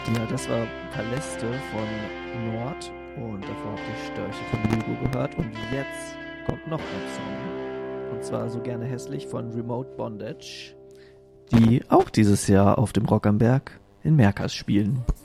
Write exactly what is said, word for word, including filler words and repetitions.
Ja, das war Paläste von Nord und davor habt ihr Störche von Hugo gehört und jetzt kommt noch ein Song. Und zwar So gerne hässlich von Remote Bondage, die auch dieses Jahr auf dem Rock am Berg in Merkas spielen.